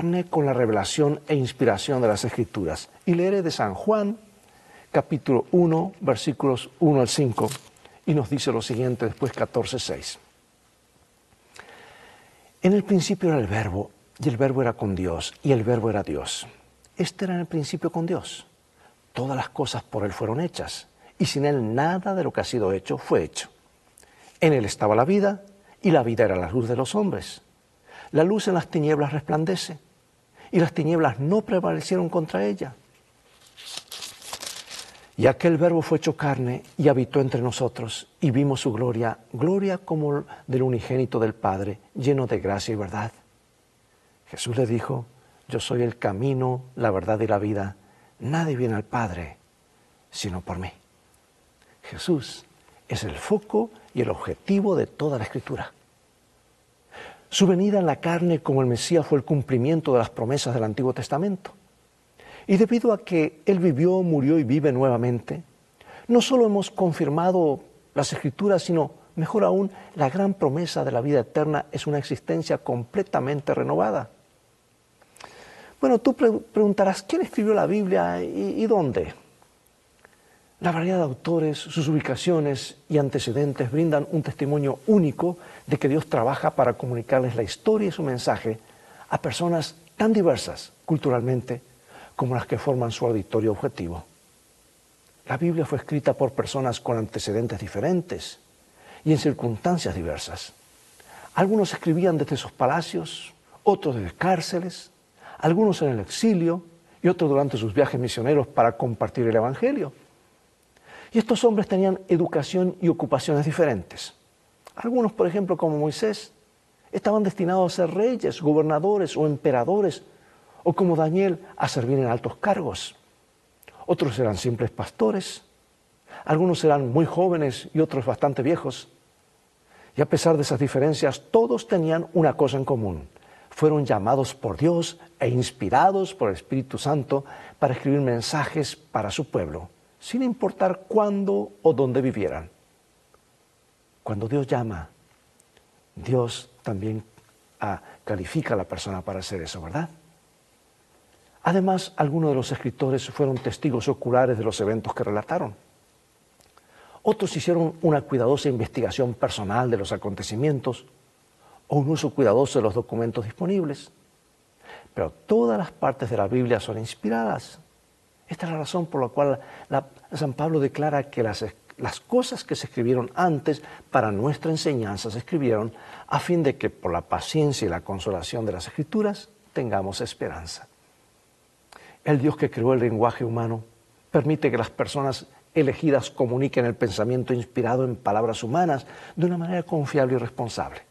carne con la revelación e inspiración de las Escrituras. Y leeré de San Juan, capítulo 1, versículos 1 al 5, y nos dice lo siguiente después 14:6. En el principio era el Verbo, y el Verbo era con Dios, y el Verbo era Dios. Este era en el principio con Dios. Todas las cosas por Él fueron hechas, y sin Él nada de lo que ha sido hecho fue hecho. En Él estaba la vida, y la vida era la luz de los hombres. La luz en las tinieblas resplandece, y las tinieblas no prevalecieron contra ella. Y aquel Verbo fue hecho carne y habitó entre nosotros, y vimos su gloria, gloria como del unigénito del Padre, lleno de gracia y verdad. Jesús le dijo: yo soy el camino, la verdad y la vida. Nadie viene al Padre sino por mí. Jesús es el foco y el objetivo de toda la Escritura. Su venida en la carne como el Mesías fue el cumplimiento de las promesas del Antiguo Testamento. Y debido a que Él vivió, murió y vive nuevamente, no solo hemos confirmado las Escrituras, sino, mejor aún, la gran promesa de la vida eterna es una existencia completamente renovada. Bueno, tú preguntarás, ¿quién escribió la Biblia y dónde? La variedad de autores, sus ubicaciones y antecedentes brindan un testimonio único de que Dios trabaja para comunicarles la historia y su mensaje a personas tan diversas culturalmente como las que forman su auditorio objetivo. La Biblia fue escrita por personas con antecedentes diferentes y en circunstancias diversas. Algunos escribían desde sus palacios, otros desde cárceles, algunos en el exilio y otros durante sus viajes misioneros para compartir el Evangelio. Y estos hombres tenían educación y ocupaciones diferentes. Algunos, por ejemplo, como Moisés, estaban destinados a ser reyes, gobernadores o emperadores, o como Daniel, a servir en altos cargos. Otros eran simples pastores, algunos eran muy jóvenes y otros bastante viejos. Y a pesar de esas diferencias, todos tenían una cosa en común: fueron llamados por Dios e inspirados por el Espíritu Santo para escribir mensajes para su pueblo, sin importar cuándo o dónde vivieran. Cuando Dios llama, Dios también califica a la persona para hacer eso, ¿verdad? Además, algunos de los escritores fueron testigos oculares de los eventos que relataron. Otros hicieron una cuidadosa investigación personal de los acontecimientos o un uso cuidadoso de los documentos disponibles. Pero todas las partes de la Biblia son inspiradas. Esta es la razón por la cual San Pablo declara que las cosas que se escribieron antes para nuestra enseñanza se escribieron a fin de que por la paciencia y la consolación de las Escrituras tengamos esperanza. El Dios que creó el lenguaje humano permite que las personas elegidas comuniquen el pensamiento inspirado en palabras humanas de una manera confiable y responsable.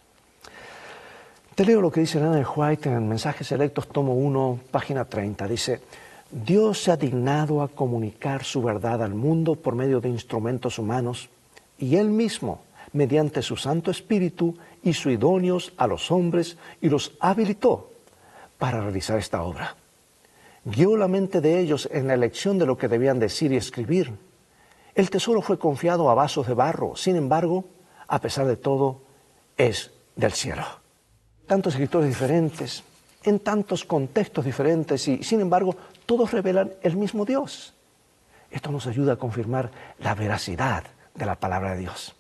Te leo lo que dice Ellen White en Mensajes Selectos, tomo 1, página 30. Dice: Dios se ha dignado a comunicar su verdad al mundo por medio de instrumentos humanos, y Él mismo, mediante su Santo Espíritu, hizo idóneos a los hombres y los habilitó para realizar esta obra. Guió la mente de ellos en la elección de lo que debían decir y escribir. El tesoro fue confiado a vasos de barro, sin embargo, a pesar de todo, es del cielo. Tantos escritores diferentes, en tantos contextos diferentes y, sin embargo, todos revelan el mismo Dios. Esto nos ayuda a confirmar la veracidad de la palabra de Dios.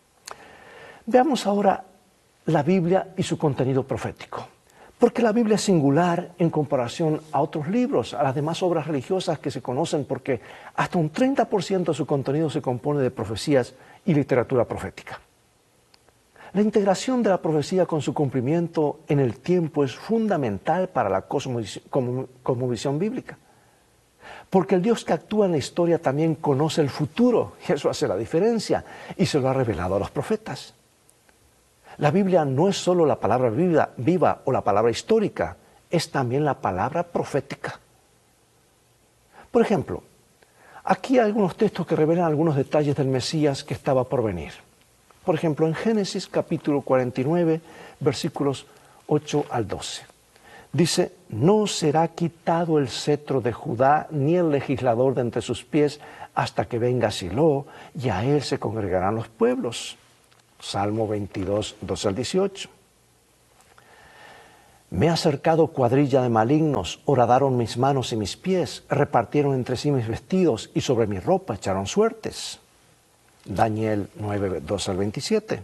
Veamos ahora la Biblia y su contenido profético. Porque la Biblia es singular en comparación a otros libros, a las demás obras religiosas que se conocen, porque hasta un 30% de su contenido se compone de profecías y literatura profética. La integración de la profecía con su cumplimiento en el tiempo es fundamental para la cosmovisión bíblica. Porque el Dios que actúa en la historia también conoce el futuro, y eso hace la diferencia, y se lo ha revelado a los profetas. La Biblia no es solo la palabra viva o la palabra histórica, es también la palabra profética. Por ejemplo, aquí hay algunos textos que revelan algunos detalles del Mesías que estaba por venir. Por ejemplo, en Génesis capítulo 49, versículos 8 al 12. Dice: no será quitado el cetro de Judá ni el legislador de entre sus pies hasta que venga Silo, y a él se congregarán los pueblos. Salmo 22, 12 al 18. Me ha cercado cuadrilla de malignos, horadaron mis manos y mis pies, repartieron entre sí mis vestidos y sobre mi ropa echaron suertes. Daniel 9, 2 al 27.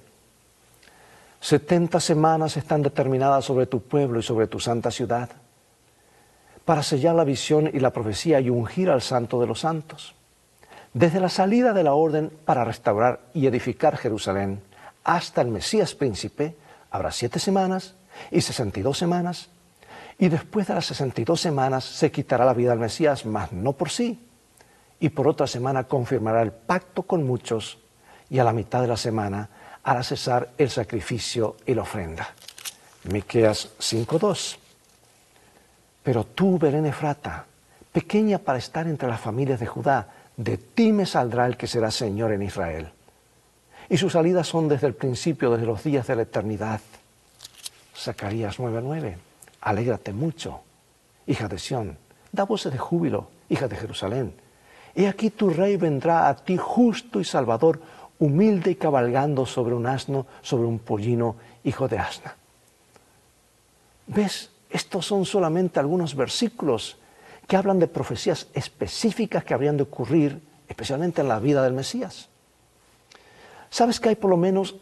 70 semanas están determinadas sobre tu pueblo y sobre tu santa ciudad, para sellar la visión y la profecía y ungir al santo de los santos. Desde la salida de la orden para restaurar y edificar Jerusalén hasta el Mesías príncipe, habrá 7 semanas y 62 semanas, y después de las 62 semanas se quitará la vida al Mesías, mas no por sí, y por otra semana confirmará el pacto con muchos, y a la mitad de la semana hará cesar el sacrificio y la ofrenda. Miqueas 5:2. Pero tú, Belén Efrata, pequeña para estar entre las familias de Judá, de ti me saldrá el que será Señor en Israel. Y sus salidas son desde el principio, desde los días de la eternidad. Zacarías 9:9. Alégrate mucho, hija de Sión, da voces de júbilo, hija de Jerusalén. He aquí tu rey vendrá a ti justo y salvador, humilde y cabalgando sobre un asno, sobre un pollino, hijo de asna. ¿Ves? Estos son solamente algunos versículos que hablan de profecías específicas que habrían de ocurrir, especialmente en la vida del Mesías. ¿Sabes que hay por lo menos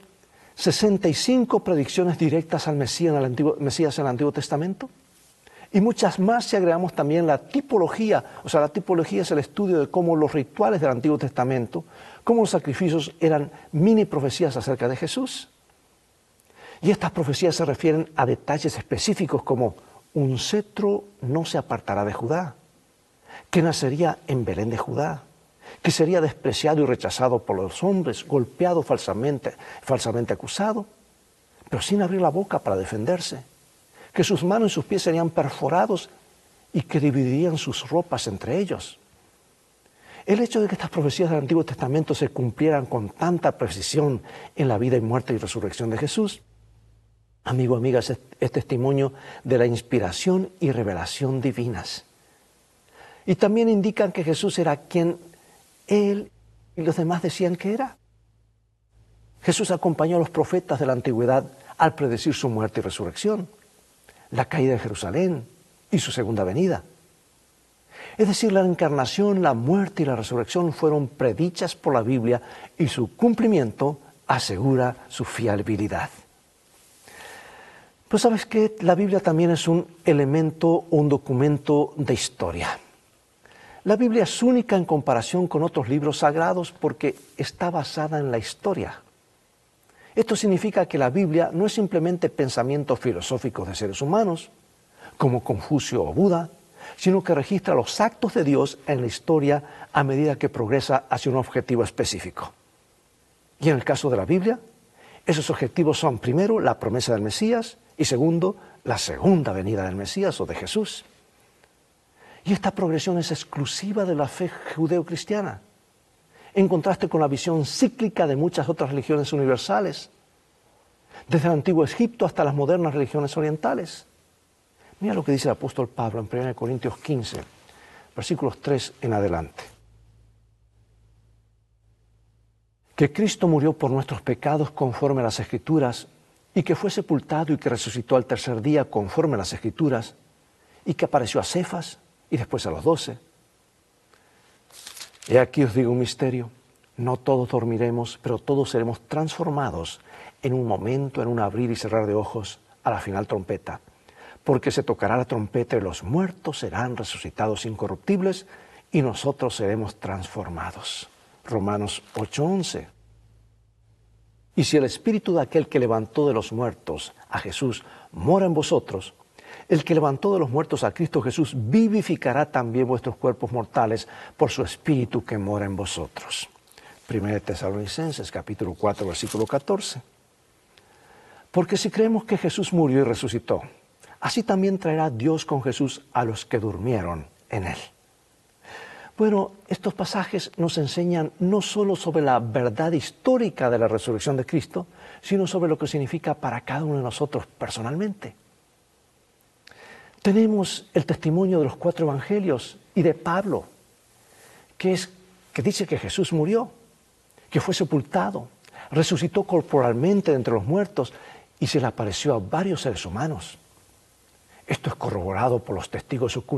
65 predicciones directas al Mesías en el Antiguo Testamento? Y muchas más si agregamos también la tipología. O sea, la tipología es el estudio de cómo los rituales del Antiguo Testamento, cómo los sacrificios eran mini profecías acerca de Jesús. Y estas profecías se refieren a detalles específicos como un cetro no se apartará de Judá, que nacería en Belén de Judá, que sería despreciado y rechazado por los hombres, golpeado falsamente acusado, pero sin abrir la boca para defenderse, que sus manos y sus pies serían perforados y que dividirían sus ropas entre ellos. El hecho de que estas profecías del Antiguo Testamento se cumplieran con tanta precisión en la vida y muerte y resurrección de Jesús, amigo, amigas, es testimonio de la inspiración y revelación divinas. Y también indican que Jesús era quien él y los demás decían que era. Jesús acompañó a los profetas de la antigüedad al predecir su muerte y resurrección, la caída de Jerusalén y su segunda venida. Es decir, la encarnación, la muerte y la resurrección fueron predichas por la Biblia y su cumplimiento asegura su fiabilidad. Pero ¿sabes qué? La Biblia también es un elemento, un documento de historia. La Biblia es única en comparación con otros libros sagrados porque está basada en la historia. Esto significa que la Biblia no es simplemente pensamientos filosóficos de seres humanos, como Confucio o Buda, sino que registra los actos de Dios en la historia a medida que progresa hacia un objetivo específico. Y en el caso de la Biblia, esos objetivos son, primero, la promesa del Mesías y segundo, la segunda venida del Mesías o de Jesús. Y esta progresión es exclusiva de la fe judeo-cristiana, en contraste con la visión cíclica de muchas otras religiones universales, desde el antiguo Egipto hasta las modernas religiones orientales. Mira lo que dice el apóstol Pablo en 1 Corintios 15, versículos 3 en adelante. Que Cristo murió por nuestros pecados conforme a las Escrituras, y que fue sepultado y que resucitó al tercer día conforme a las Escrituras, y que apareció a Cefas y después a los 12. He aquí os digo un misterio, no todos dormiremos, pero todos seremos transformados en un momento, en un abrir y cerrar de ojos, a la final trompeta. Porque se tocará la trompeta y los muertos serán resucitados incorruptibles y nosotros seremos transformados. Romanos 8:11. Y si el espíritu de aquel que levantó de los muertos a Jesús mora en vosotros, el que levantó de los muertos a Cristo Jesús vivificará también vuestros cuerpos mortales por su espíritu que mora en vosotros. 1 Tesalonicenses capítulo 4 versículo 14. Porque si creemos que Jesús murió y resucitó, así también traerá Dios con Jesús a los que durmieron en él. Bueno, estos pasajes nos enseñan no solo sobre la verdad histórica de la resurrección de Cristo, sino sobre lo que significa para cada uno de nosotros personalmente. Tenemos el testimonio de los 4 evangelios y de Pablo, que dice que Jesús murió, que fue sepultado, resucitó corporalmente de entre los muertos y se le apareció a varios seres humanos. Esto es corroborado por los testigos oculares